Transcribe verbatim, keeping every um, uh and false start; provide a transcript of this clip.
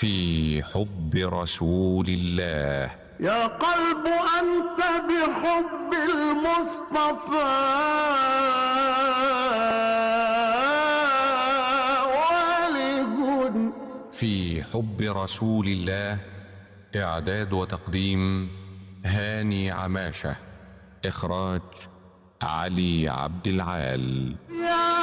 في حب رسول الله. يا قلب أنت بحب المصطفى والغ. في حب رسول الله. إعداد وتقديم هاني عماشة. إخراج علي عبد العال.